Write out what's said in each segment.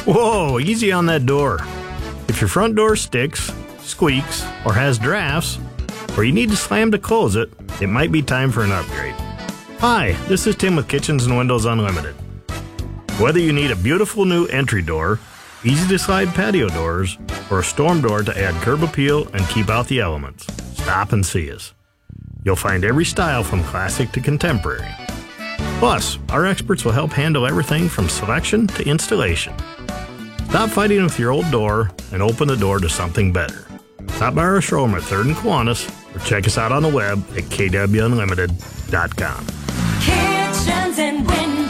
Whoa, easy on that door. If your front door sticks, squeaks, or has drafts, or you need to slam to close it, it might be time for an upgrade. Hi, this is Tim with Kitchens and Windows Unlimited. Whether you need a beautiful new entry door, easy to slide patio doors, or a storm door to add curb appeal and keep out the elements, stop and see us. You'll find every style from classic to contemporary. Plus, our experts will help handle everything from selection to installation. Stop fighting with your old door and open the door to something better. Stop by our showroom at 3rd and Kiwanis or check us out on the web at kwunlimited.com. Kitchens and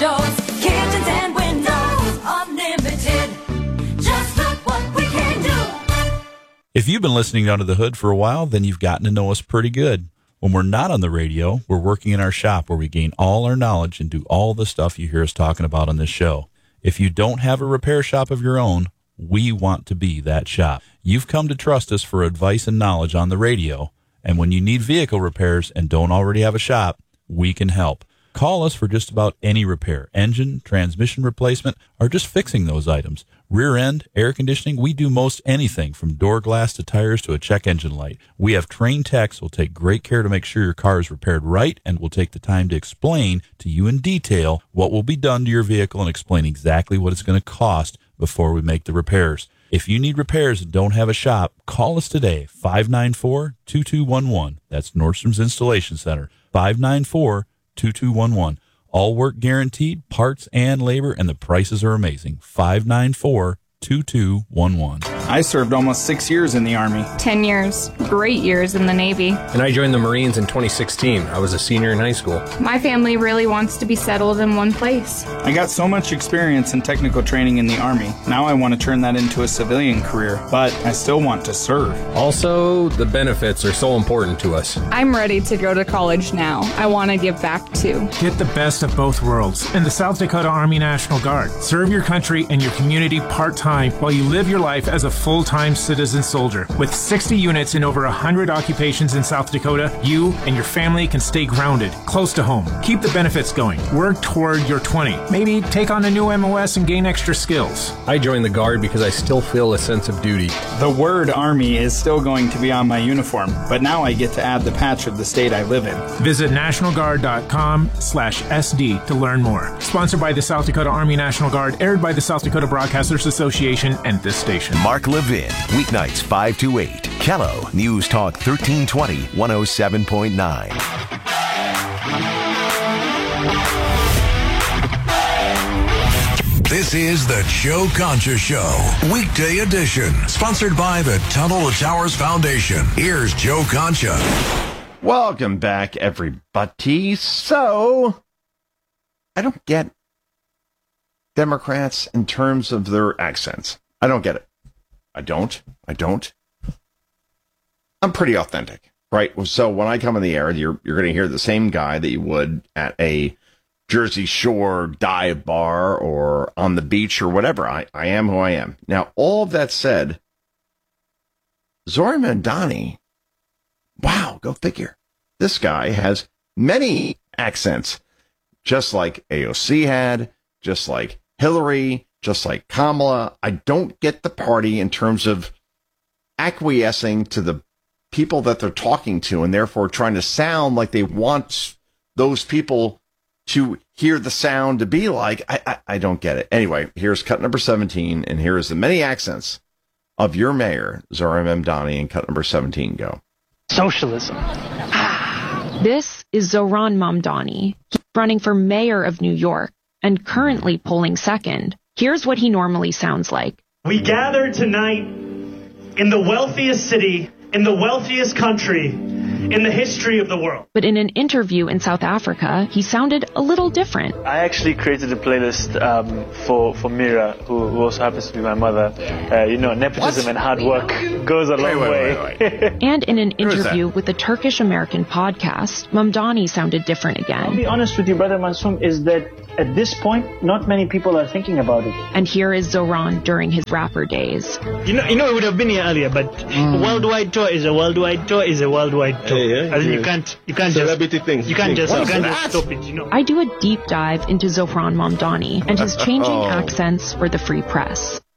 Windows Unlimited. Just look what we can do. If you've been listening Under the Hood for a while, then you've gotten to know us pretty good. When we're not on the radio, we're working in our shop where we gain all our knowledge and do all the stuff you hear us talking about on this show. If you don't have a repair shop of your own, we want to be that shop. You've come to trust us for advice and knowledge on the radio, and when you need vehicle repairs and don't already have a shop, we can help. Call us for just about any repair, engine, transmission replacement, or just fixing those items. Rear end, air conditioning, we do most anything from door glass to tires to a check engine light. We have trained techs who will take great care to make sure your car is repaired right and will take the time to explain to you in detail what will be done to your vehicle and explain exactly what it's going to cost before we make the repairs. If you need repairs and don't have a shop, call us today, 594-2211. That's Nordstrom's Installation Center, 594-2211. All work guaranteed, parts and labor, and the prices are amazing. 594-2211. I served almost 6 years in the Army. 10 years. Great years in the Navy. And I joined the Marines in 2016. I was a senior in high school. My family really wants to be settled in one place. I got so much experience and technical training in the Army. Now I want to turn that into a civilian career, but I still want to serve. Also, the benefits are so important to us. I'm ready to go to college now. I want to give back too. Get the best of both worlds in the South Dakota Army National Guard. Serve your country and your community part-time while you live your life as a full-time citizen soldier. With 60 units in over 100 occupations in South Dakota, you and your family can stay grounded, close to home. Keep the benefits going. Work toward your 20. Maybe take on a new MOS and gain extra skills. I joined the Guard because I still feel a sense of duty. The word Army is still going to be on my uniform, but now I get to add the patch of the state I live in. Visit nationalguard.com/SD to learn more. Sponsored by the South Dakota Army National Guard, aired by the South Dakota Broadcasters Association and this station. Mark Levin, weeknights 5 to 8. Kello, News Talk 1320, 107.9. This is the Joe Concha Show, weekday edition, sponsored by the Tunnel to Towers Foundation. Here's Joe Concha. Welcome back, everybody. So, I don't get Democrats in terms of their accents. I don't get it. I don't. I'm pretty authentic, right? So when I come in the air, you're going to hear the same guy that you would at a Jersey Shore dive bar or on the beach or whatever. I am who I am. Now, all of that said, Zohran Mamdani, wow, go figure. This guy has many accents, just like AOC had, just like Hillary, just like Kamala. I don't get the party in terms of acquiescing to the people that they're talking to and therefore trying to sound like they want those people to hear the sound to be like. I don't get it. Anyway, here's cut number 17, and here is the many accents of your mayor, Zohran Mamdani, and cut number 17. Go. Socialism. This is Zohran Mamdani. He's running for mayor of New York and currently polling second. Here's what he normally sounds like. We gather tonight in the wealthiest city, in the wealthiest country, in the history of the world. But in an interview in South Africa, he sounded a little different. I actually created a playlist for Mira, who also happens to be my mother. Nepotism and hard work goes a long way. And in an interview with the Turkish-American podcast, Mamdani sounded different again. I'll be honest with you, Brother Masum, is that at this point, not many people are thinking about it. And here is Zohran during his rapper days. You know, it would have been here earlier, but a worldwide tour is a worldwide tour is a worldwide tour. I mean, you can't just stop it, you know. I do a deep dive into Zohran Mamdani and his changing accents for the free press.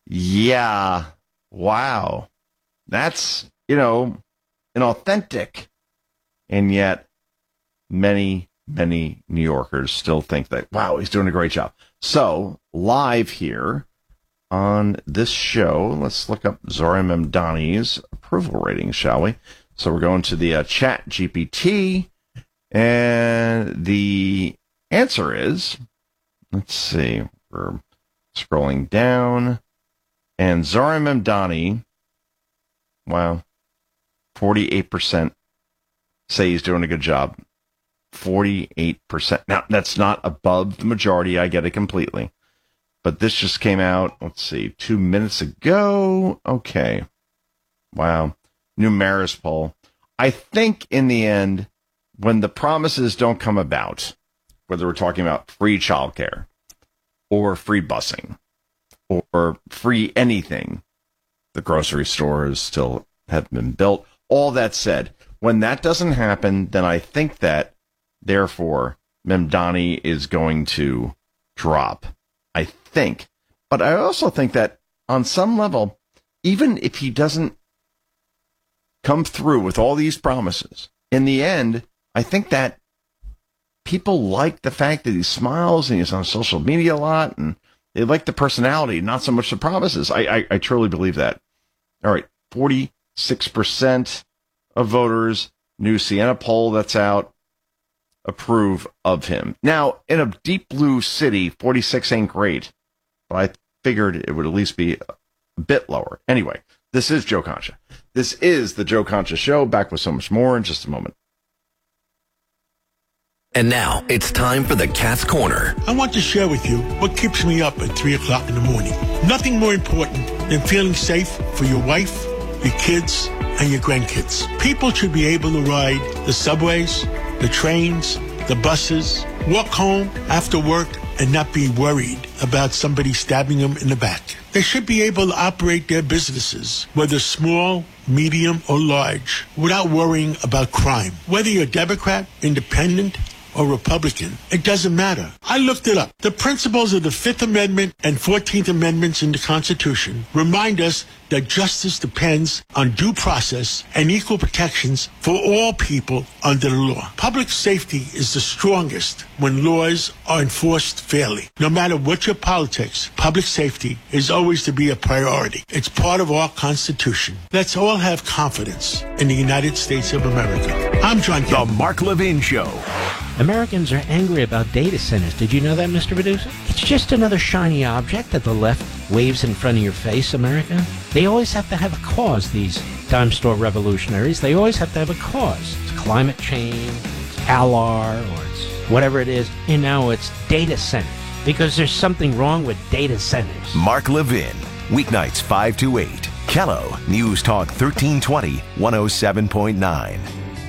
Yeah. Wow. That's, inauthentic. And yet many New Yorkers still think that, wow, he's doing a great job. So, live here on this show, let's look up Zohran Mamdani's approval rating, shall we? So we're going to the Chat GPT, and the answer is, let's see, we're scrolling down, and Zohran Mamdani, wow, 48% say he's doing a good job. 48%. Now, that's not above the majority. I get it completely. But this just came out, let's see, 2 minutes ago. Okay. Wow. New Marist poll. I think in the end, when the promises don't come about, whether we're talking about free childcare or free busing or free anything, the grocery stores still haven't been built. All that said, when that doesn't happen, then I think that, therefore, Mamdani is going to drop. I think. But I also think that on some level, even if he doesn't come through with all these promises, in the end, I think that people like the fact that he smiles and he's on social media a lot, and they like the personality, not so much the promises. I truly believe that. All right, 46% of voters, new Siena poll that's out, approve of him. Now, in a deep blue city, 46 ain't great, but I figured it would at least be a bit lower. Anyway, this is Joe Concha. This is the Joe Concha Show. Back with so much more in just a moment. And now it's time for the Cat's Corner. I want to share with you what keeps me up at 3 o'clock in the morning. Nothing more important than feeling safe for your wife, your kids, and your grandkids. People should be able to ride the subways, the trains, the buses, walk home after work, and not be worried about somebody stabbing them in the back. They should be able to operate their businesses, whether small, medium, or large, without worrying about crime. Whether you're Democrat, Independent, or Republican, it doesn't matter. I looked it up. The principles of the Fifth Amendment and 14th Amendments in the Constitution remind us that justice depends on due process and equal protections for all people under the law. Public safety is the strongest when laws are enforced fairly. No matter what your politics, public safety is always to be a priority. It's part of our Constitution. Let's all have confidence in the United States of America. I'm John Kemp. The Mark Levin Show. Americans are angry about data centers. Did you know that, Mr. Producer? It's just another shiny object that the left waves in front of your face, America. They always have to have a cause, these dime store revolutionaries. They always have to have a cause. It's climate change, it's ALAR, or it's whatever it is. And now it's data centers, because there's something wrong with data centers. Mark Levin, weeknights 5 to 8. Kello, News Talk 1320, 107.9.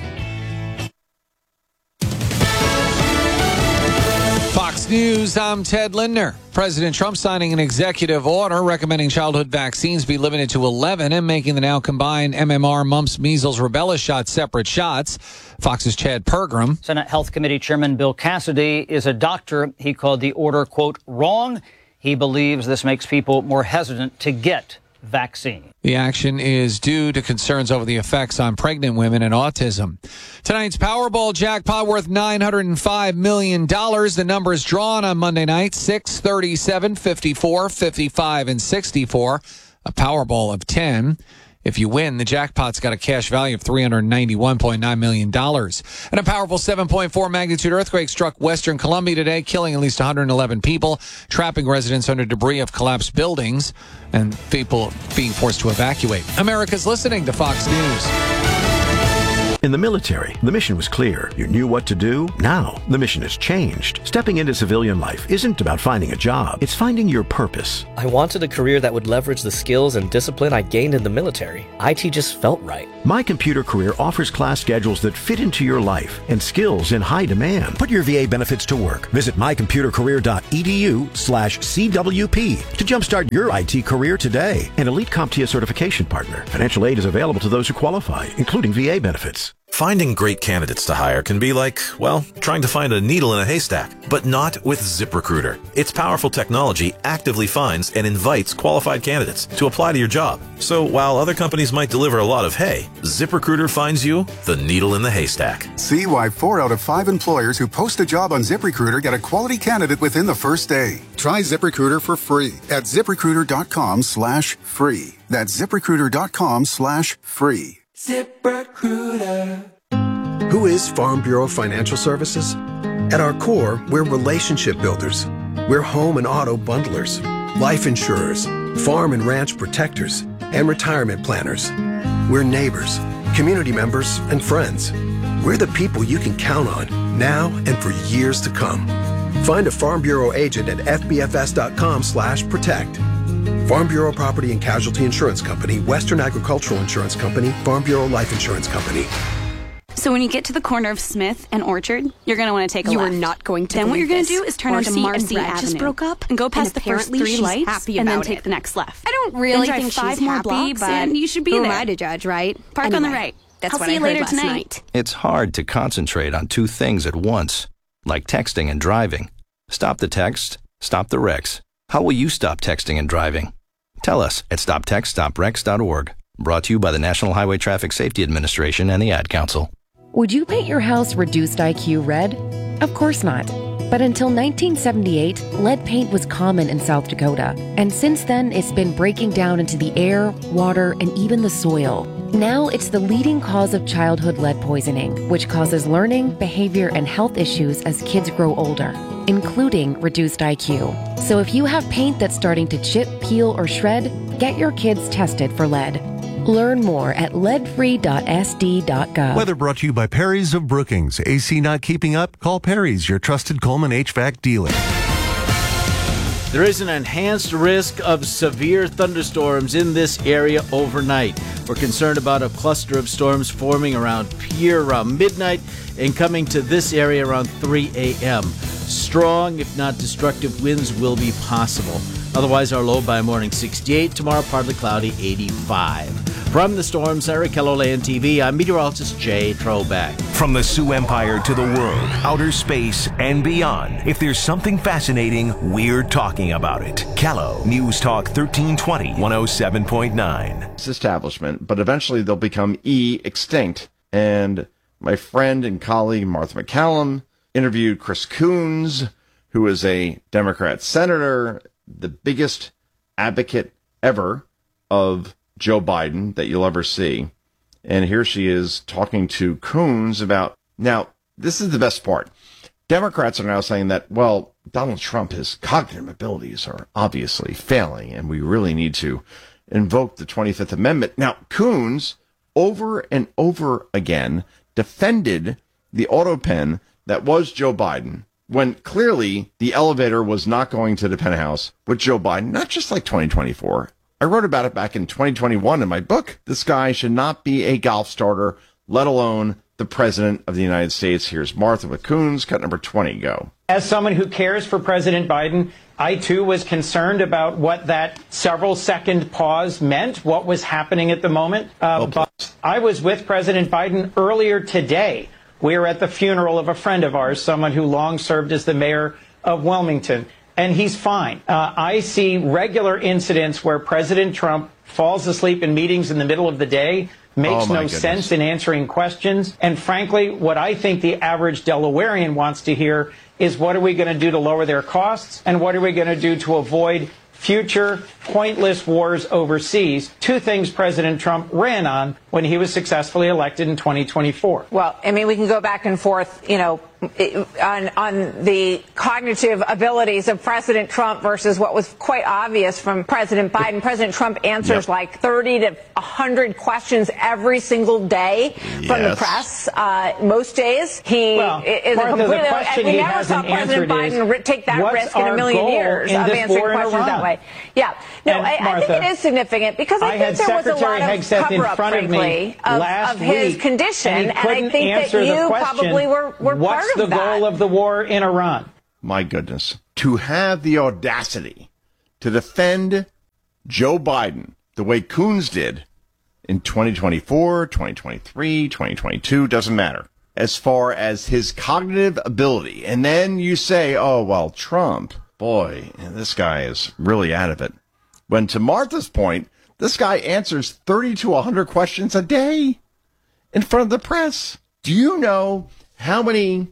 Fox News, I'm Ted Lindner. President Trump signing an executive order recommending childhood vaccines be limited to 11 and making the now combined MMR, mumps, measles, rubella shots separate shots. Fox's Chad Pergram. Senate Health Committee Chairman Bill Cassidy is a doctor. He called the order, quote, wrong. He believes this makes people more hesitant to get vaccine. The action is due to concerns over the effects on pregnant women and autism. Tonight's Powerball jackpot worth $905 million. The numbers drawn on Monday night, 6, 37, 54, 55, and 64. A Powerball of 10. If you win, the jackpot's got a cash value of $391.9 million. And a powerful 7.4 magnitude earthquake struck western Colombia today, killing at least 111 people, trapping residents under debris of collapsed buildings, and people being forced to evacuate. America's listening to Fox News. In the military, the mission was clear. You knew what to do. Now, the mission has changed. Stepping into civilian life isn't about finding a job. It's finding your purpose. I wanted a career that would leverage the skills and discipline I gained in the military. IT just felt right. My Computer Career offers class schedules that fit into your life and skills in high demand. Put your VA benefits to work. Visit mycomputercareer.edu/CWP to jumpstart your IT career today. An elite CompTIA certification partner. Financial aid is available to those who qualify, including VA benefits. Finding great candidates to hire can be like, well, trying to find a needle in a haystack, but not with ZipRecruiter. Its powerful technology actively finds and invites qualified candidates to apply to your job. So while other companies might deliver a lot of hay, ZipRecruiter finds you the needle in the haystack. See why 4 out of 5 employers who post a job on ZipRecruiter get a quality candidate within the first day. Try ZipRecruiter for free at ZipRecruiter.com/free. That's ZipRecruiter.com/free. ZipRecruiter. Who is Farm Bureau Financial Services? At our core, we're relationship builders. We're home and auto bundlers, life insurers, farm and ranch protectors, and retirement planners. We're neighbors, community members, and friends. We're the people you can count on now and for years to come. Find a Farm Bureau agent at fbfs.com/protect. Farm Bureau Property and Casualty Insurance Company, Western Agricultural Insurance Company, Farm Bureau Life Insurance Company. So when you get to the corner of Smith and Orchard, you're going to want to take a left. You are not going to. Then what you're going to do is turn onto Marcy and Brett Avenue. Just broke up and go past the first 3 lights, and then take the next left. I don't really then think drive 5 she's more happy, blocks, but and you should be who there. am I to judge, right? Park on the right. That's I'll what see I you heard later last tonight. night. It's hard to concentrate on 2 things at once, like texting and driving. Stop the text, stop the wrecks. How will you stop texting and driving? Tell us at stoptextstoprex.org. Brought to you by the National Highway Traffic Safety Administration and the Ad Council. Would you paint your house reduced IQ red? Of course not. But until 1978, lead paint was common in South Dakota. And since then, it's been breaking down into the air, water, and even the soil. Now it's the leading cause of childhood lead poisoning, which causes learning, behavior, and health issues as kids grow older, including reduced IQ. So if you have paint that's starting to chip, peel, or shred, get your kids tested for lead. Learn more at leadfree.sd.gov. Weather brought to you by Perry's of Brookings. AC not keeping up? Call Perry's, your trusted Coleman HVAC dealer. There is an enhanced risk of severe thunderstorms in this area overnight. We're concerned about a cluster of storms forming around Pierre around midnight and coming to this area around 3 a.m. Strong, if not destructive, winds will be possible. Otherwise, our low by morning 68. Tomorrow, partly cloudy, 85. From the Storm Center at KELOLAND TV, I'm meteorologist Jay Troback. From the Sioux Empire to the world, outer space, and beyond, if there's something fascinating, we're talking about it. Kello News Talk 1320, 107.9. This establishment, but eventually they'll become extinct. And my friend and colleague Martha MacCallum interviewed Chris Coons, who is a Democrat senator, the biggest advocate ever of Joe Biden that you'll ever see. And here she is talking to Coons about, now, this is the best part. Democrats are now saying that, well, Donald Trump, his cognitive abilities are obviously failing, and we really need to invoke the 25th Amendment. Now, Coons, over and over again, defended the auto pen that was Joe Biden, when clearly the elevator was not going to the penthouse with Joe Biden, not just like 2024. I wrote about it back in 2021 in my book. This guy should not be a golf starter, let alone the president of the United States. Here's Martha with Coons, cut number 20, go. As someone who cares for President Biden, I too was concerned about what that several second pause meant, what was happening at the moment. But I was with President Biden earlier today. We were at the funeral of a friend of ours, someone who long served as the mayor of Wilmington. And he's fine. I see regular incidents where President Trump falls asleep in meetings in the middle of the day, makes no sense in answering questions. And frankly, what I think the average Delawarean wants to hear is what are we going to do to lower their costs? And what are we going to do to avoid future pointless wars overseas? 2 things President Trump ran on when he was successfully elected in 2024. Well, I mean, we can go back and forth, you know, on the cognitive abilities of President Trump versus what was quite obvious from President Biden. President Trump answers like 30 to 100 questions every single day from the press. Most days he is completely. And we never saw President Biden take that risk in a million years of answering questions that way. Yeah, no, I think it is significant because I think there was a lot of cover-up, frankly, of his condition, and I think that you probably were part of that. What's the goal of the war in Iran? My goodness. To have the audacity to defend Joe Biden the way Coons did in 2024, 2023, 2022, doesn't matter. As far as his cognitive ability. And then you say, oh, well, Trump, boy, this guy is really out of it. When to Martha's point, this guy answers 30 to 100 questions a day in front of the press. Do you know how many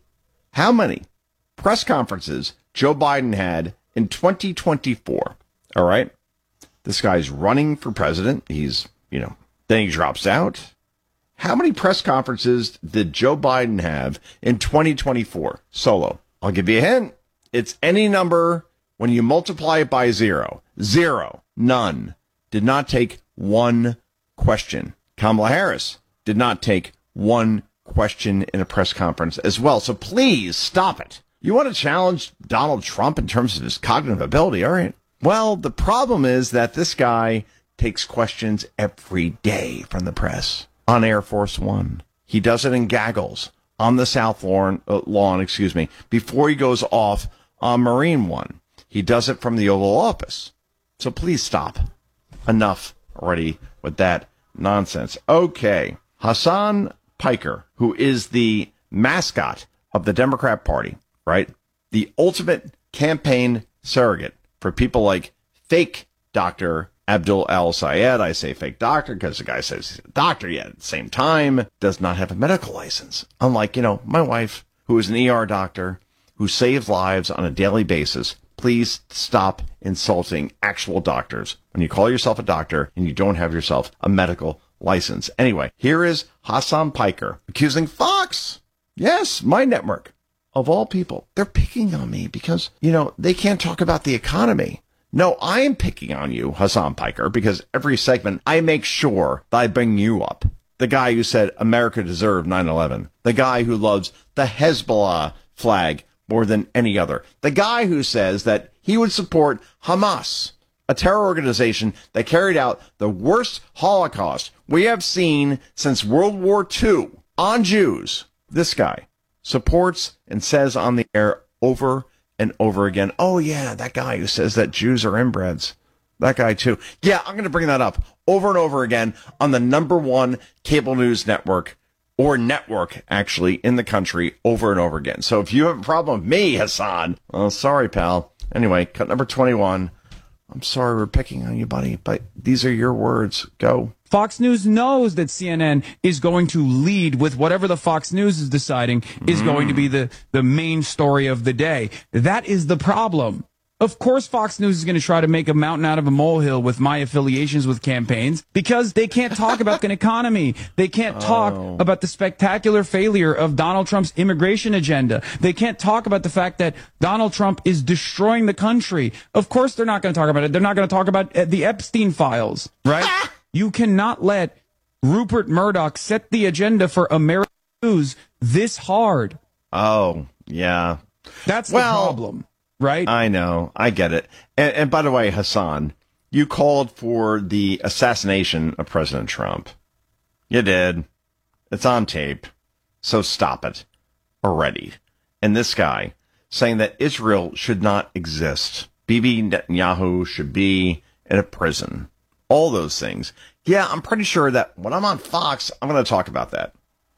press conferences Joe Biden had in 2024? All right. This guy's running for president. He's, then he drops out. How many press conferences did Joe Biden have in 2024 solo? I'll give you a hint. It's any number when you multiply it by zero. Zero. None. Did not take one question. Kamala Harris did not take one question in a press conference as well. So please stop it. You want to challenge Donald Trump in terms of his cognitive ability? All right. Well, the problem is that this guy takes questions every day from the press. On Air Force One. He does it in gaggles on the South lawn, before he goes off on Marine One. He does it from the Oval Office. So please stop. Enough already with that nonsense. Okay. Hassan Piker, who is the mascot of the Democrat Party, right? The ultimate campaign surrogate for people like fake Dr. Abdul Al-Sayed. I say fake doctor because the guy says he's a doctor, yet at the same time does not have a medical license. Unlike, my wife, who is an ER doctor, who saves lives on a daily basis. Please stop insulting actual doctors when you call yourself a doctor and you don't have yourself a medical license. Anyway, here is Hassan Piker accusing Fox. Yes, my network. Of all people, they're picking on me because, they can't talk about the economy. No, I am picking on you, Hassan Piker, because every segment I make sure that I bring you up. The guy who said America deserved 9/11. The guy who loves the Hezbollah flag more than any other. The guy who says that he would support Hamas, a terror organization that carried out the worst Holocaust we have seen since World War II on Jews. This guy supports and says on the air over and over again, oh yeah, that guy who says that Jews are inbreds. That guy too. Yeah, I'm going to bring that up over and over again on the number one cable news network, or network actually, in the country, over and over again. So if you have a problem with me, Hassan, well, sorry, pal. Anyway, cut number 21. I'm sorry we're picking on you, buddy, but these are your words. Go. Fox News knows that CNN is going to lead with whatever the Fox News is deciding is going to be the main story of the day. That is the problem. Of course, Fox News is going to try to make a mountain out of a molehill with my affiliations with campaigns because they can't talk about the economy. They can't talk about the spectacular failure of Donald Trump's immigration agenda. They can't talk about the fact that Donald Trump is destroying the country. Of course, they're not going to talk about it. They're not going to talk about the Epstein files, right? You cannot let Rupert Murdoch set the agenda for American news this hard. Oh, yeah. That's the problem. Right? I know. I get it. And by the way, Hassan, you called for the assassination of President Trump. You did. It's on tape. So stop it already. And this guy saying that Israel should not exist. Bibi Netanyahu should be in a prison. All those things. Yeah, I'm pretty sure that when I'm on Fox, I'm going to talk about that.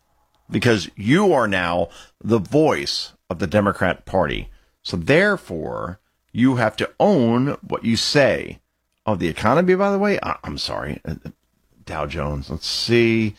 Because you are now the voice of the Democrat Party. So therefore, you have to own what you say. Oh, the economy, by the way, I'm sorry. Dow Jones, let's see.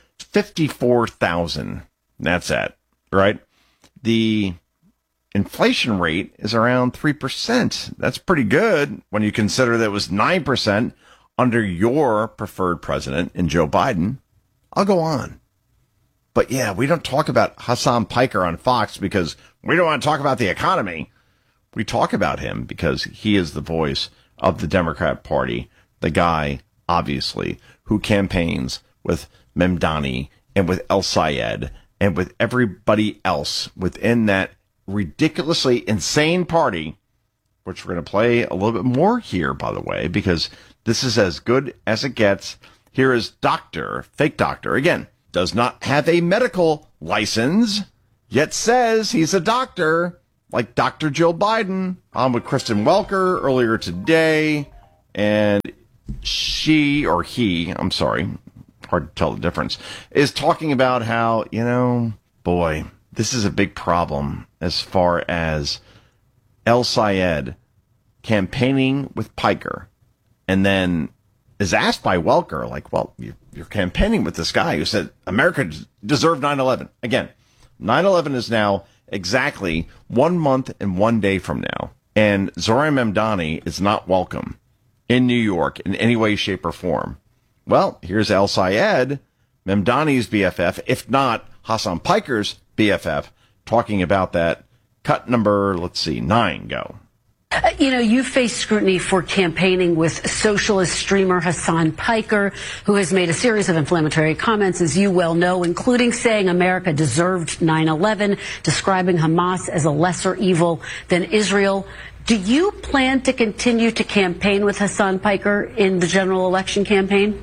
54,000. That's it, right? The inflation rate is around 3%. That's pretty good when you consider that it was 9% under your preferred president in Joe Biden. I'll go on. But yeah, we don't talk about Hassan Piker on Fox because we don't want to talk about the economy. We talk about him because he is the voice of the Democrat Party, the guy, obviously, who campaigns with Mamdani and with El-Sayed and with everybody else within that ridiculously insane party, which we're going to play a little bit more here, by the way, because this is as good as it gets. Here is fake doctor, again, does not have a medical license, yet says he's a doctor, like Dr. Jill Biden. I'm with Kristen Welker earlier today, and he, hard to tell the difference, is talking about how, boy, this is a big problem as far as El Sayed campaigning with Piker, and then is asked by Welker, like, well, you're campaigning with this guy who said America deserved 9/11. Again, 9/11 is now exactly 1 month and 1 day from now, and Zohran Mamdani is not welcome in New York in any way, shape, or form. Well, here's El Sayed, Mamdani's BFF, if not Hassan Piker's BFF, talking about that. Cut number, 9, go. You face scrutiny for campaigning with socialist streamer Hassan Piker, who has made a series of inflammatory comments, as you well know, including saying America deserved 9/11, describing Hamas as a lesser evil than Israel. Do you plan to continue to campaign with Hassan Piker in the general election campaign?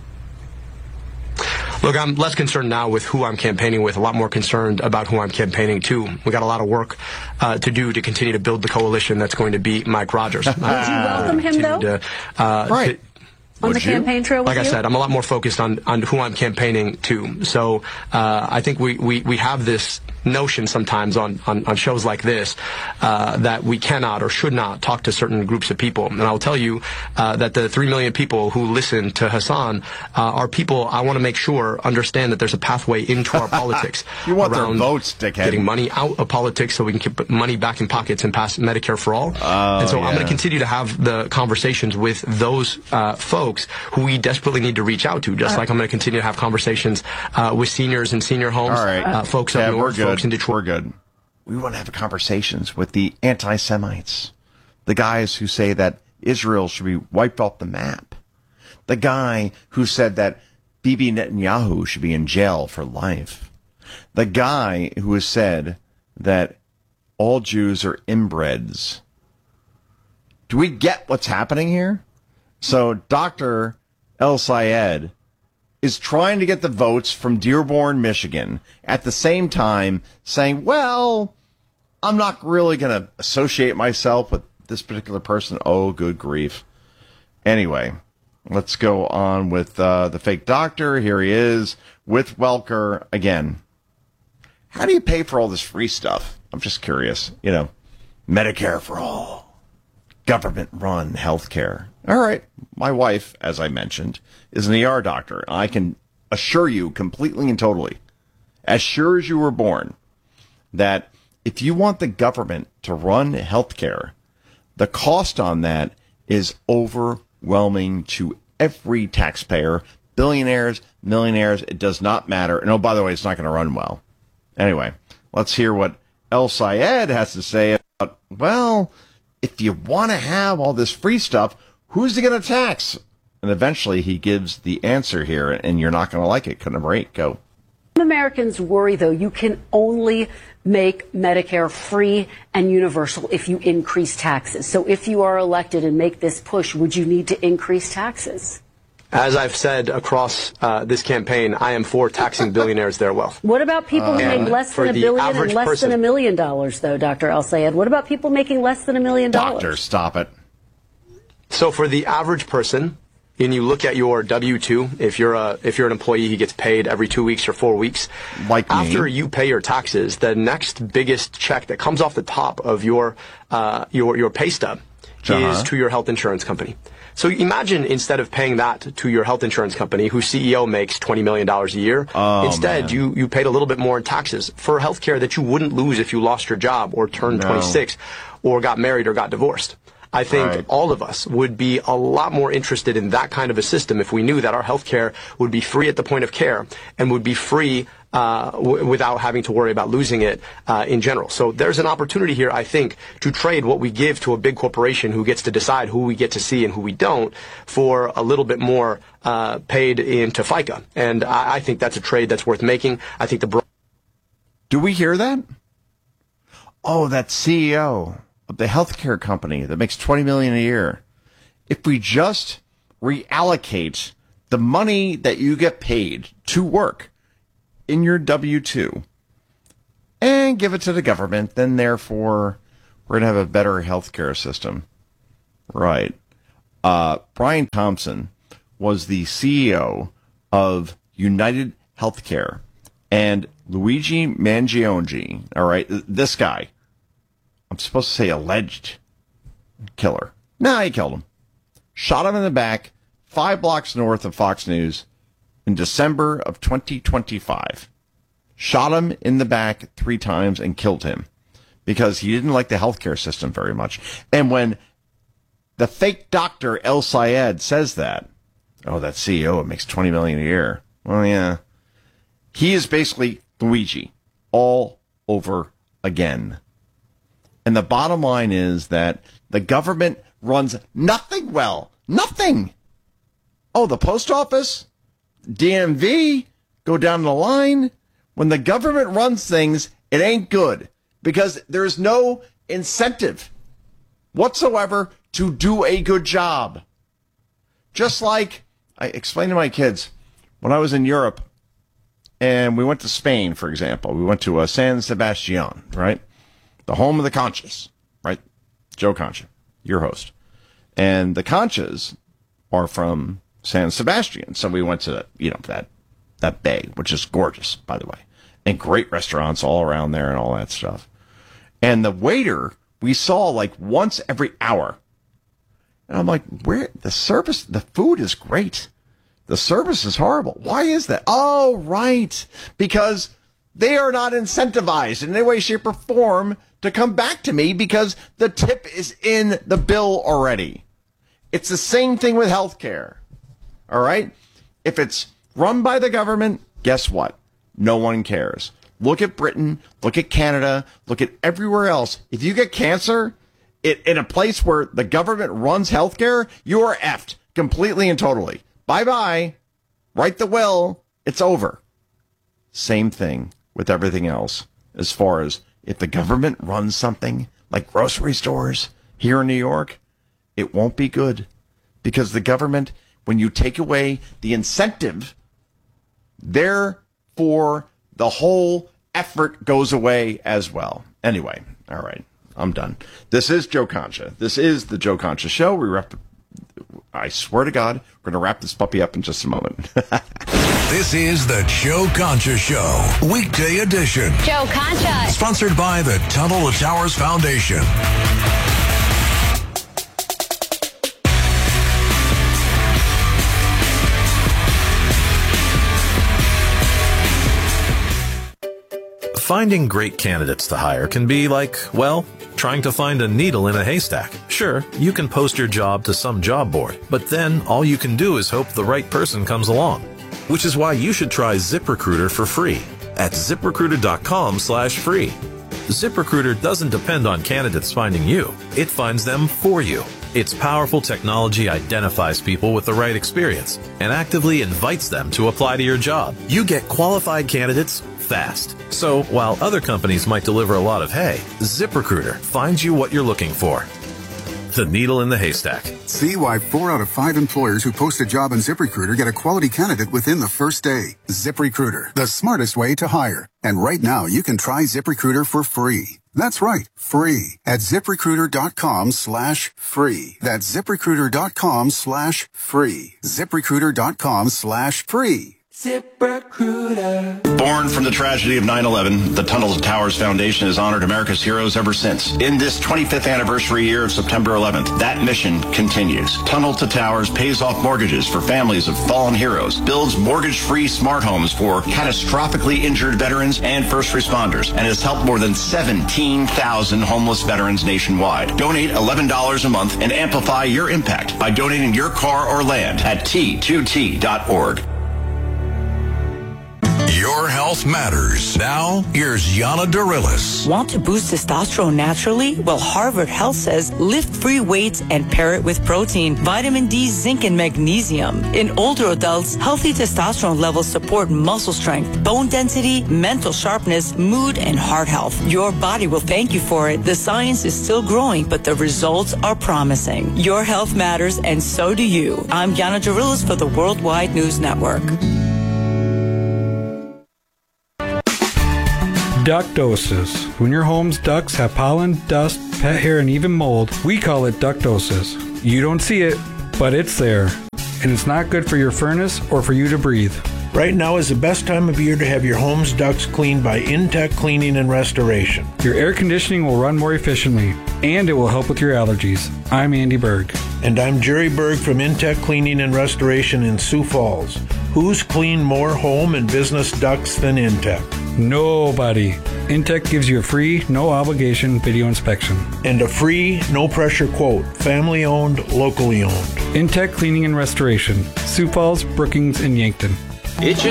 Look, I'm less concerned now with who I'm campaigning with, a lot more concerned about who I'm campaigning to. We got a lot of work to do to continue to build the coalition that's going to beat Mike Rogers. Would you welcome him, though? Right. On the campaign trail with you? Like I said, I'm a lot more focused on who I'm campaigning to. So I think we have this notion sometimes on shows like this that we cannot or should not talk to certain groups of people. And I'll tell you that the 3 million people who listen to Hassan are people I want to make sure understand that there's a pathway into our politics. You want their votes, dickhead. Getting money out of politics so we can keep money back in pockets and pass Medicare for all. And so I'm going to continue to have the conversations with those folks who we desperately need to reach out to, just like I'm going to continue to have conversations with seniors in senior homes, folks up north, folks in Detroit. We're good. We want to have conversations with the anti-Semites, the guys who say that Israel should be wiped off the map, the guy who said that Bibi Netanyahu should be in jail for life, the guy who has said that all Jews are inbreds. Do we get what's happening here? So Dr. El Sayed is trying to get the votes from Dearborn, Michigan, at the same time saying, well, I'm not really going to associate myself with this particular person. Oh, good grief. Anyway, let's go on with the fake doctor. Here he is with Welker again. How do you pay for all this free stuff? I'm just curious. Medicare for all. Government-run healthcare. All right. My wife, as I mentioned, is an ER doctor. And I can assure you completely and totally, as sure as you were born, that if you want the government to run healthcare, the cost on that is overwhelming to every taxpayer, billionaires, millionaires. It does not matter. And oh, by the way, it's not going to run well. Anyway, let's hear what El Sayed has to say about, well, if you want to have all this free stuff, who's he going to tax? And eventually he gives the answer here, and you're not going to like it. Cut number 8, go. Americans worry, though, you can only make Medicare free and universal if you increase taxes. So if you are elected and make this push, would you need to increase taxes? As I've said across this campaign, I am for taxing billionaires their wealth. What about people who make less than $1 billion and less than $1 million, though, Dr. El Sayed? What about people making less than $1 million? Doctor, stop it. So for the average person, and you look at your W-2, if you're an employee who gets paid every 2 weeks or 4 weeks, like after you pay your taxes, the next biggest check that comes off the top of your pay stub is to your health insurance company. So imagine instead of paying that to your health insurance company, whose CEO makes $20 million a year, instead you paid a little bit more in taxes for health care that you wouldn't lose if you lost your job or turned 26 or got married or got divorced. I think all of us would be a lot more interested in that kind of a system if we knew that our health care would be free at the point of care and would be free without having to worry about losing it in general. So there's an opportunity here, I think, to trade what we give to a big corporation who gets to decide who we get to see and who we don't for a little bit more paid into FICA. And I think that's a trade that's worth making. I think Do we hear that? Oh, that CEO of the healthcare company that makes $20 million a year. If we just reallocate the money that you get paid to work in your W-2 and give it to the government, then therefore we're going to have a better healthcare system. Right. Brian Thompson was the CEO of United Healthcare and Luigi Mangione, all right, this guy, I'm supposed to say alleged killer. Nah, he killed him. Shot him in the back 5 blocks north of Fox News in December of 2025. Shot him in the back 3 times and killed him because he didn't like the healthcare system very much. And when the fake doctor El Sayed says that, oh, that CEO, it makes $20 million a year. Well, yeah. He is basically Luigi all over again. And the bottom line is that the government runs nothing well. Nothing. Oh, the post office, DMV, go down the line. When the government runs things, it ain't good because there's no incentive whatsoever to do a good job. Just like I explained to my kids when I was in Europe and we went to Spain, for example, we went to San Sebastian, right? The home of the Conchas, right? Joe Concha, your host. And the Conchas are from San Sebastian. So we went to, that bay, which is gorgeous, by the way. And great restaurants all around there and all that stuff. And the waiter we saw like once every hour. And I'm like, where the service, the food is great. The service is horrible. Why is that? Oh, right. Because they are not incentivized in any way, shape, or form to come back to me because the tip is in the bill already. It's the same thing with healthcare. All right? If it's run by the government, guess what? No one cares. Look at Britain, look at Canada, look at everywhere else. If you get cancer in a place where the government runs healthcare, you are effed completely and totally. Bye-bye. Write the will. It's over. Same thing with everything else. As far as if the government runs something like grocery stores here in New York, it won't be good. Because the government, when you take away the incentive, therefore the whole effort goes away as well. Anyway, all right, I'm done. This is Joe Concha. This is the Joe Concha Show. I swear to God, we're going to wrap this puppy up in just a moment. This is the Joe Concha Show, weekday edition. Joe Concha. Sponsored by the Tunnel to Towers Foundation. Finding great candidates to hire can be like, well, trying to find a needle in a haystack. Sure, you can post your job to some job board, but then all you can do is hope the right person comes along. Which is why you should try ZipRecruiter for free at ZipRecruiter.com/free. ZipRecruiter doesn't depend on candidates finding you. It finds them for you. Its powerful technology identifies people with the right experience and actively invites them to apply to your job. You get qualified candidates fast. So while other companies might deliver a lot of hay, ZipRecruiter finds you what you're looking for. The needle in the haystack. See why 4 out of 5 employers who post a job on ZipRecruiter get a quality candidate within the first day. ZipRecruiter, the smartest way to hire. And right now, you can try ZipRecruiter for free. That's right, free at ZipRecruiter.com/free. That's ZipRecruiter.com/free. ZipRecruiter.com/free. ZipRecruiter. Born from the tragedy of 9/11, the Tunnel to Towers Foundation has honored America's heroes ever since. In this 25th anniversary year of September 11th, that mission continues. Tunnel to Towers pays off mortgages for families of fallen heroes, builds mortgage-free smart homes for catastrophically injured veterans and first responders, and has helped more than 17,000 homeless veterans nationwide. Donate $11 a month and amplify your impact by donating your car or land at T2T.org. Your health matters. Now, here's Yana Darilis. Want to boost testosterone naturally? Well, Harvard Health says lift free weights and pair it with protein, vitamin D, zinc, and magnesium. In older adults, healthy testosterone levels support muscle strength, bone density, mental sharpness, mood, and heart health. Your body will thank you for it. The science is still growing, but the results are promising. Your health matters, and so do you. I'm Yana Darilis for the Worldwide News Network. Ductosis. When your home's ducts have pollen, dust, pet hair, and even mold, we call it ductosis. You don't see it, but it's there. and it's not good for your furnace or for you to breathe. Right now is the best time of year to have your home's ducts cleaned by Intech Cleaning and Restoration. Your air conditioning will run more efficiently, and it will help with your allergies. I'm Andy Berg. And I'm Jerry Berg from Intech Cleaning and Restoration in Sioux Falls. Who's cleaned more home and business ducts than Intech? Nobody. Intech gives you a free, no-obligation video inspection. And a free, no-pressure quote. Family-owned, locally owned. Intech Cleaning and Restoration. Sioux Falls, Brookings, and Yankton. It's